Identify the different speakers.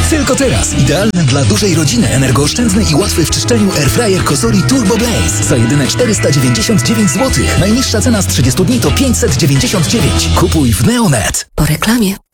Speaker 1: Tylko teraz. Idealny dla dużej rodziny, energooszczędny i łatwy w czyszczeniu airfryer Cosori Turbo Blaze. Za jedyne 499 zł. Najniższa cena z 30 dni to 599. Kupuj w Neonet.
Speaker 2: Po reklamie.